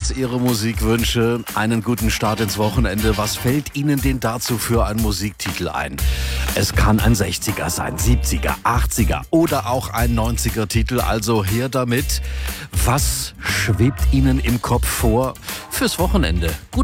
jetzt Ihre Musikwünsche, einen guten Start ins Wochenende. Was fällt Ihnen denn dazu für einen Musiktitel ein? Es kann ein 60er sein, 70er, 80er oder auch ein 90er Titel. Also her damit. Was schwebt Ihnen im Kopf vor fürs Wochenende? Gut.